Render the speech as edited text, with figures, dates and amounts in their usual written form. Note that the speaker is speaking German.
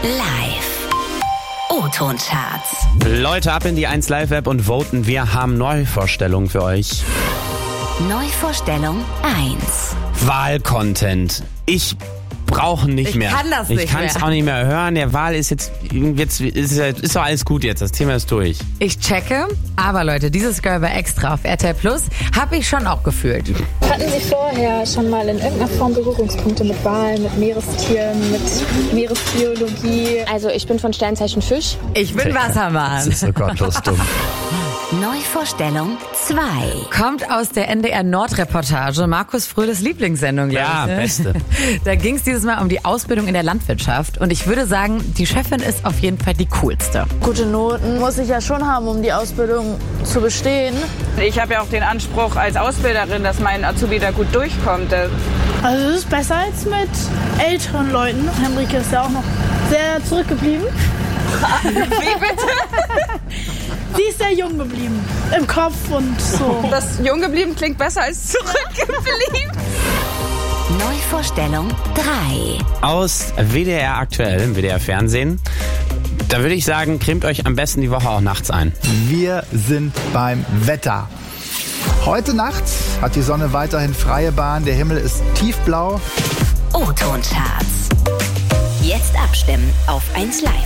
Live. O-Ton-Charts. Leute, ab in die 1 Live App und voten. Wir haben Neuvorstellungen für euch. Neuvorstellung 1. Wahlcontent. Ich brauche nicht mehr. Ich kann das nicht mehr. Ich kann es auch nicht mehr hören. Der Wahl ist jetzt ist doch alles gut jetzt. Das Thema ist durch. Ich checke, aber Leute, dieses Girl bei Extra auf RTL Plus habe ich schon auch gefühlt. Hatten Sie vorher schon mal in irgendeiner Form Berührungspunkte mit Wahlen, mit Meerestieren, mit Meeresbiologie? Also ich bin von Sternzeichen Fisch. Ich bin Wassermann. Das ist so gottlos dumm. Neuvorstellung 2. Kommt aus der NDR Nord-Reportage, Markus Fröhles Lieblingssendung, glaube Ja, ich. Ne? beste. Da ging es dieses Mal um die Ausbildung in der Landwirtschaft. Und ich würde sagen, die Chefin ist auf jeden Fall die coolste. Gute Noten muss ich ja schon haben, um die Ausbildung zu bestehen. Ich habe ja auch den Anspruch als Ausbilderin, dass mein Azubi da gut durchkommt. Also es ist besser als mit älteren Leuten. Henrike ist ja auch noch sehr zurückgeblieben. Wie bitte? Sie ist sehr jung geblieben. Im Kopf und so. Das jung geblieben klingt besser als zurückgeblieben. Neuvorstellung 3. Aus WDR aktuell, im WDR Fernsehen. Da würde ich sagen, cremt euch am besten die Woche auch nachts ein. Wir sind beim Wetter. Heute Nacht hat die Sonne weiterhin freie Bahn. Der Himmel ist tiefblau. O-Ton-Charts. Jetzt abstimmen auf 1 Live.